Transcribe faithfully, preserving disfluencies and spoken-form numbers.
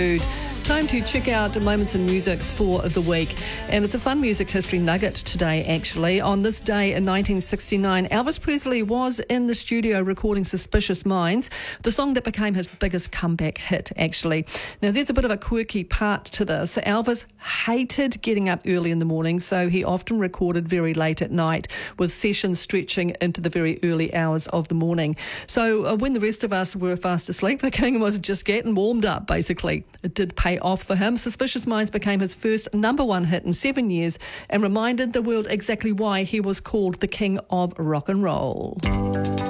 Time to check out Moments in Music for the week. And it's a fun music history nugget today, actually. On this day in nineteen sixty-nine, Elvis Presley was in the studio recording Suspicious Minds, the song that became his biggest comeback hit, actually. Now, there's a bit of a quirky part to this. Elvis hated getting up early in the morning, so he often recorded very late at night, with sessions stretching into the very early hours of the morning. So uh, when the rest of us were fast asleep, the king was just getting warmed up, basically. It did pay off for him. Suspicious Minds became his first number one hit in seven years and reminded the world exactly why he was called the king of rock and roll.